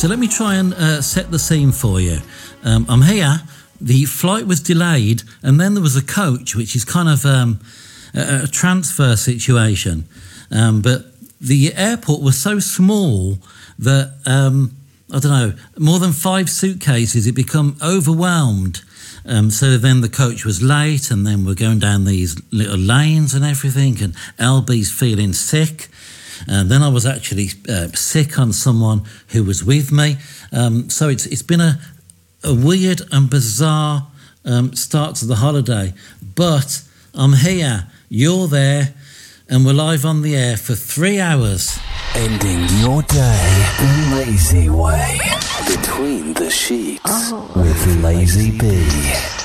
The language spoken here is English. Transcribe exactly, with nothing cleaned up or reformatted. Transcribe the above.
So let me try and uh, set the scene for you. Um, I'm here. The flight was delayed, and then there was a coach, which is kind of um, a, a transfer situation. Um, but the airport was so small that, um, I don't know, more than five suitcases, it become overwhelmed. Um, so then the coach was late, and then we're going down these little lanes and everything, and L B's feeling sick. And then I was actually uh, sick on someone who was with me. Um, so it's it's been a, a weird and bizarre um, start to the holiday. But I'm here, you're there, and we're live on the air for three hours. Ending your day the lazy way. Between the sheets oh. with Lazy B.